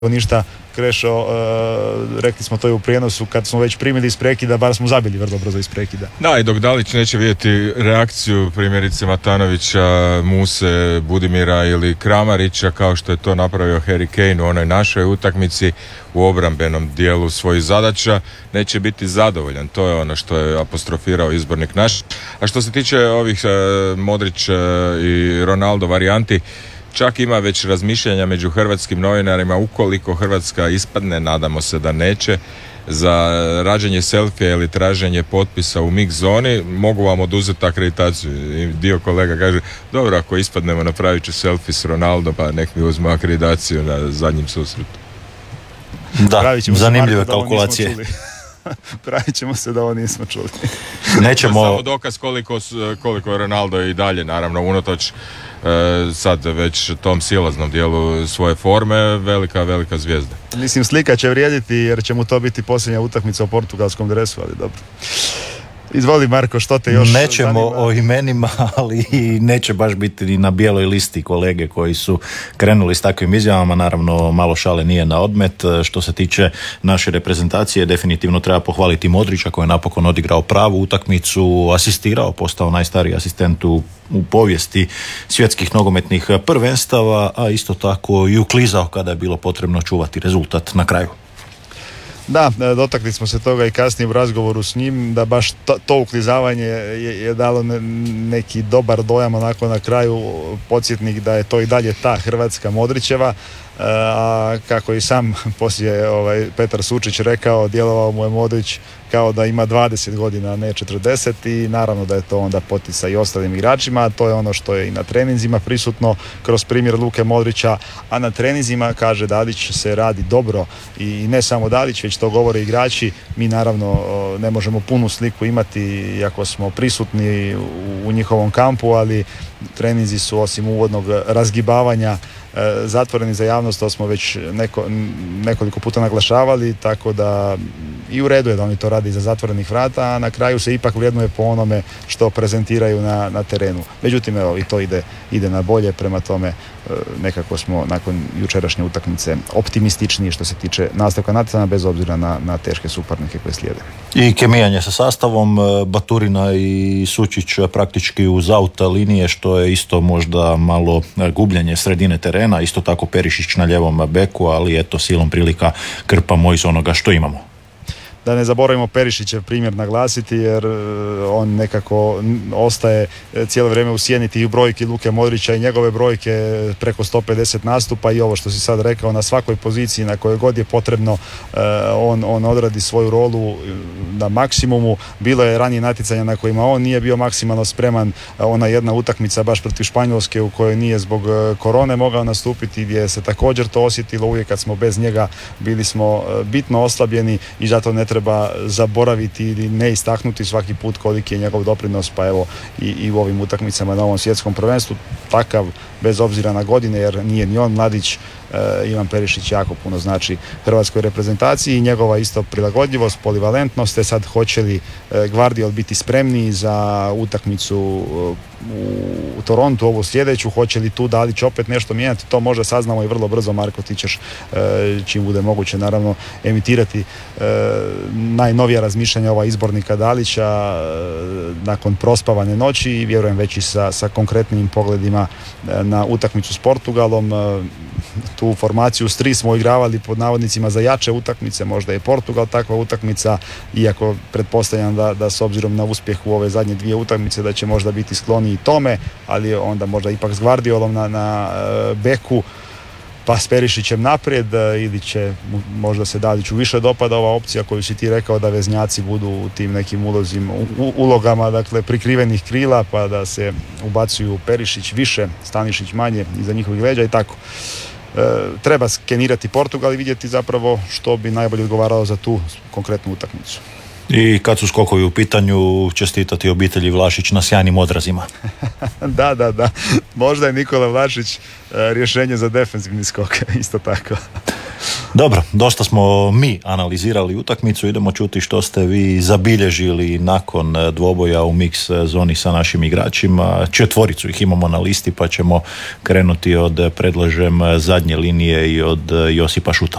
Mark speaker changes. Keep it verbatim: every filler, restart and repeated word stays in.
Speaker 1: ništa. Krešo, uh, rekli smo to i u prijenosu, kad smo već primili iz prekida, bar smo zabili vrlo brzo iz prekida.
Speaker 2: Da, i dok Dalić neće vidjeti reakciju primjerice Matanovića, Muse, Budimira ili Kramarića, kao što je to napravio Harry Kane u onoj našoj utakmici u obrambenom dijelu svojih zadaća, neće biti zadovoljan. To je ono što je apostrofirao izbornik naš. A što se tiče ovih uh, Modrić uh, i Ronaldo varijanti, čak ima već razmišljanja među hrvatskim novinarima, ukoliko Hrvatska ispadne, nadamo se da neće, za rađenje selfija ili traženje potpisa u mix zoni, mogu vam oduzeti akreditaciju. I dio kolega kaže, dobro, ako ispadnemo napravit ću selfie s Ronaldo, pa nek mi uzme akreditaciju na zadnjem susretu.
Speaker 3: Da, zanimljive kalkulacije.
Speaker 1: Pravit ćemo se da ovo nismo čuli.
Speaker 2: Nećemo... Samo dokaz koliko, koliko Ronaldo je i dalje, naravno, unatoč e, sad već tom silaznom dijelu svoje forme, velika, velika zvijezda.
Speaker 1: Mislim, slika će vrijediti jer će mu to biti posljednja utakmica u portugalskom dresu, ali dobro. Izvoli Marko, što te još
Speaker 3: Nećemo
Speaker 1: zanima?
Speaker 3: O imenima, ali neće baš biti ni na bijeloj listi kolege koji su krenuli s takvim izjavama. Naravno, malo šale nije na odmet. Što se tiče naše reprezentacije, definitivno treba pohvaliti Modrića koji je napokon odigrao pravu utakmicu, asistirao, postao najstariji asistent u, u povijesti svjetskih nogometnih prvenstava, a isto tako i uklizao kada je bilo potrebno čuvati rezultat na kraju.
Speaker 1: Da, dotakli smo se toga i kasnije u razgovoru s njim, da baš to, to uklizavanje je, je dalo ne, neki dobar dojam, onako na kraju podsjetnik da je to i dalje ta Hrvatska Modrićeva, a kako i sam poslije ovaj, Petar Sučić rekao, djelovao mu je Modrić kao da ima dvadeset godina, a ne četrdeset, i naravno da je to onda poticaj i ostalim igračima. To je ono što je i na treninzima prisutno kroz primjer Luke Modrića, a na treninzima, kaže Dalić, se radi dobro i ne samo Dalić, već to govore igrači. Mi naravno ne možemo punu sliku imati iako smo prisutni u njihovom kampu, ali treninzi su osim uvodnog razgibavanja zatvoreni za javnost, to smo već neko, nekoliko puta naglašavali, tako da i u redu je da oni to rade iza zatvorenih vrata, a na kraju se ipak vrijednuje po onome što prezentiraju na, na terenu. Međutim, evo, i to ide, ide na bolje, prema tome nekako smo nakon jučerašnje utakmice optimističniji što se tiče nastavka natjecanja, bez obzira na, na teške suparnike koje slijede.
Speaker 3: I kemijanje sa sastavom, Baturina i Sučić praktički uz auta linije, što je isto možda malo gubljenje sredine terena, isto tako Perišić na ljevom beku, ali eto, silom prilika krpamo iz onoga što imamo.
Speaker 1: Da ne zaboravimo Perišićev primjer naglasiti, jer on nekako ostaje cijelo vrijeme u sjeni tih brojki Luke Modrića i njegove brojke preko sto pedeset nastupa, i ovo što si sad rekao, na svakoj poziciji na kojoj god je potrebno on, on odradi svoju rolu na maksimumu. Bilo je ranije natjecanja na kojima on nije bio maksimalno spreman, ona jedna utakmica baš protiv Španjolske u kojoj nije zbog korone mogao nastupiti, gdje se također to osjetilo. Uvijek kad smo bez njega bili smo bitno oslabljeni i zato ne treba zaboraviti ili ne istaknuti svaki put koliki je njegov doprinos, pa evo i, i u ovim utakmicama na ovom svjetskom prvenstvu takav, bez obzira na godine, jer nije ni on mladić. Ivan Perišić jako puno znači hrvatskoj reprezentaciji i njegova isto prilagodljivost, polivalentnost. Te sad, hoće li Gvardiol biti spremniji za utakmicu u Torontu, ovu sljedeću, hoće li tu Dalić opet nešto mijenjati, to možda saznamo i vrlo brzo. Marko, ti ćeš čim bude moguće naravno emitirati najnovija razmišljanja ova izbornika Dalića nakon prospavane noći i vjerujem već i sa, sa konkretnim pogledima na utakmicu s Portugalom. Tu formaciju s tri smo igravali pod navodnicima za jače utakmice, možda je Portugal takva utakmica, iako pretpostavljam da, da s obzirom na uspjeh u ove zadnje dvije utakmice da će možda biti skloni i tome, ali onda možda ipak s Gvardiolom na, na beku, pa s Perišićem naprijed, ili će možda se Daliću više dopada ova opcija koju si ti rekao, da veznjaci budu u tim nekim ulozima, u, ulogama, dakle prikrivenih krila, pa da se ubacuju Perišić više, Stanišić manje iza njihovih leđa i tako. E, treba skenirati Portugal i vidjeti zapravo što bi najbolje odgovaralo za tu konkretnu utakmicu.
Speaker 3: I kad su skokovi u pitanju, čestitati obitelji Vlašić na sjajnim odrazima.
Speaker 1: da, da, da. Možda je Nikola Vlašić rješenje za defensivni skok, isto tako.
Speaker 3: Dobro, dosta smo mi analizirali utakmicu, idemo čuti što ste vi zabilježili nakon dvoboja u mix zoni sa našim igračima. Četvoricu ih imamo na listi pa ćemo krenuti od, predlažem, zadnje linije i od Josipa Šuta.